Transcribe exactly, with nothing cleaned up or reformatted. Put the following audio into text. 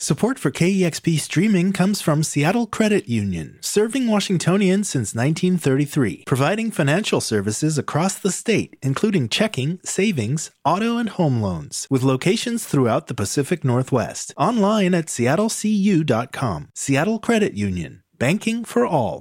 Support for K E X P streaming comes from Seattle Credit Union, serving Washingtonians since nineteen thirty-three, providing financial services across the state, including checking, savings, auto, and home loans, with locations throughout the Pacific Northwest. Online at seattle c u dot com. Seattle Credit Union, banking for all.